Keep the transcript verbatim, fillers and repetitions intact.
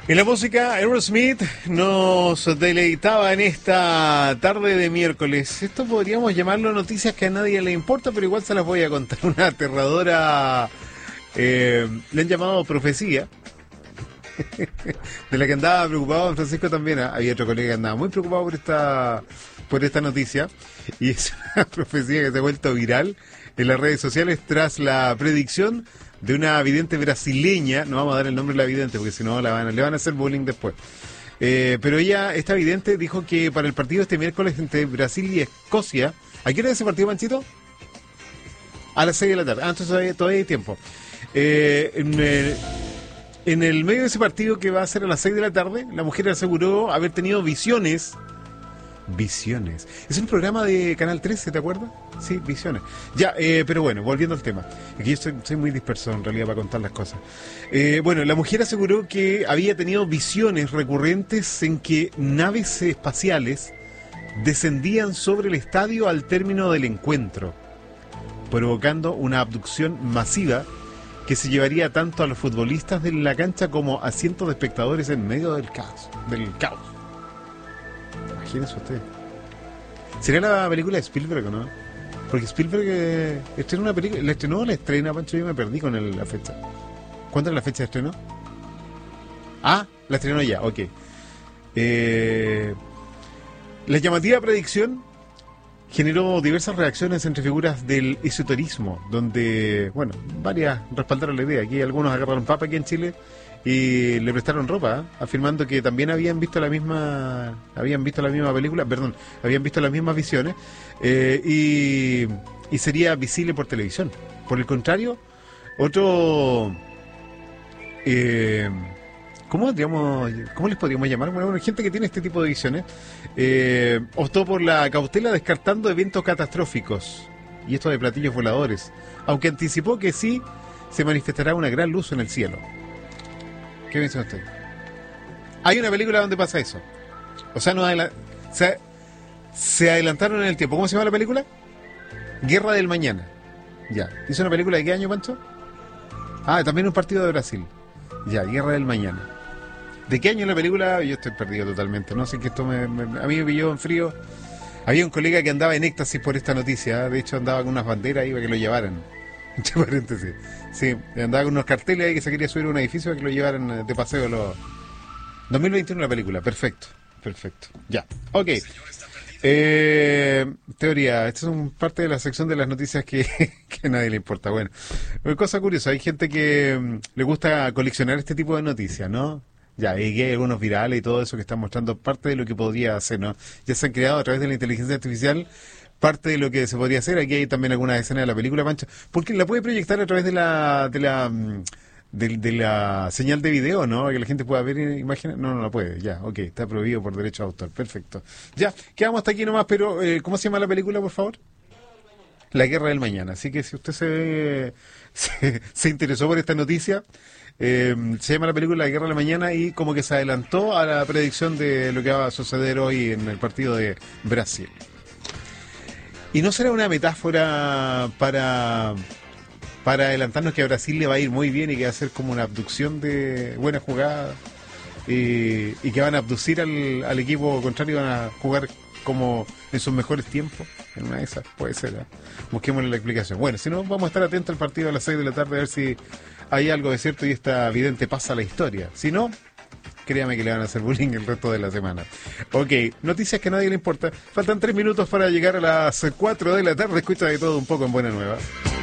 En la música, Aerosmith nos deleitaba en esta tarde de miércoles. Esto podríamos llamarlo noticias que a nadie le importa, pero igual se las voy a contar. Una aterradora, eh, le han llamado profecía, de la que andaba preocupado Francisco también. ¿eh? Había otro colega que andaba muy preocupado por esta, por esta noticia. Y es una profecía que se ha vuelto viral en las redes sociales tras la predicción de una vidente brasileña. No vamos a dar el nombre de la vidente porque si no la van, le van a hacer bullying después. Eh, pero ella, esta vidente, dijo que para el partido este miércoles entre Brasil y Escocia. ¿A qué hora es ese partido, Panchito? A las seis de la tarde. Ah, entonces todavía, todavía hay tiempo. Eh, en, el, en el medio de ese partido que va a ser a las seis de la tarde, la mujer aseguró haber tenido visiones. Visiones. Es un programa de Canal trece, ¿te acuerdas? Sí, Visiones. Ya, eh, pero bueno, volviendo al tema. Aquí yo soy, soy muy disperso en realidad para contar las cosas. Eh, bueno, la mujer aseguró que había tenido visiones recurrentes en que naves espaciales descendían sobre el estadio al término del encuentro, provocando una abducción masiva que se llevaría tanto a los futbolistas de la cancha como a cientos de espectadores en medio del caos. Del caos. Imagínese usted. ¿Sería la película de Spielberg o no? Porque Spielberg eh, estrenó una película. ¿La estrenó o la estrena, Pancho? Yo me perdí con el, la fecha. ¿Cuándo es la fecha de estreno? Ah, la estrenó ya, ok. Eh, la llamativa predicción generó diversas reacciones entre figuras del esoterismo, donde, bueno, varias respaldaron la idea. Aquí algunos agarraron papa aquí en Chile y le prestaron ropa, ¿eh? Afirmando que también habían visto la misma habían visto la misma película, perdón, habían visto las mismas visiones, eh, y, y sería visible por televisión. Por el contrario, otro eh, ¿cómo, digamos, ¿cómo les podríamos llamar? Bueno, bueno, gente que tiene este tipo de visiones eh, optó por la cautela descartando eventos catastróficos y esto de platillos voladores, aunque anticipó que sí se manifestará una gran luz en el cielo. ¿Qué piensa usted? Hay una película donde pasa eso. O sea, no adela- se, se adelantaron en el tiempo. ¿Cómo se llama la película? Guerra del Mañana. Ya. ¿Hizo una película de qué año, Pancho? Ah, también un partido de Brasil. Ya, Guerra del Mañana. ¿De qué año es la película? Yo estoy perdido totalmente. No sé, que esto me, me, a mí me pilló en frío. Había un colega que andaba en éxtasis por esta noticia. De hecho, andaba con unas banderas ahí para que lo llevaran. Entre paréntesis. Sí, andaba con unos carteles ahí que se quería subir a un edificio para que lo llevaran de paseo. Los... dos mil veintiuno la película, perfecto, perfecto. Ya, ok. Eh, teoría, esta es un parte de la sección de las noticias que, que a nadie le importa. Bueno, cosa curiosa, hay gente que um, le gusta coleccionar este tipo de noticias, ¿no? Ya, y que hay algunos virales y todo eso que están mostrando parte de lo que podría hacer, ¿no? Ya se han creado a través de la inteligencia artificial parte de lo que se podría hacer. Aquí hay también algunas escenas de la película, Pancho, porque la puede proyectar a través de la de la de, de la señal de video, ¿no? Que la gente pueda ver imágenes. No, no la puede, ya, ok, está prohibido por derecho de autor, perfecto. Ya, quedamos hasta aquí nomás, pero eh, ¿cómo se llama la película, por favor? La Guerra del Mañana. Así que si usted se, se, se interesó por esta noticia, eh, se llama la película La Guerra del Mañana y como que se adelantó a la predicción de lo que va a suceder hoy en el partido de Brasil. ¿Y no será una metáfora para, para adelantarnos que a Brasil le va a ir muy bien y que va a ser como una abducción de buena jugada y, y que van a abducir al, al equipo contrario y van a jugar como en sus mejores tiempos? En una de esas, puede ser, ¿eh? Busquémosle la explicación. Bueno, si no, vamos a estar atentos al partido a las seis de la tarde a ver si hay algo de cierto y esta vidente pasa a la historia. Si no, créame que le van a hacer bullying el resto de la semana. Ok, noticias que a nadie le importa. Faltan tres minutos para llegar a las cuatro de la tarde. Escucha de todo un poco en Buena Nueva.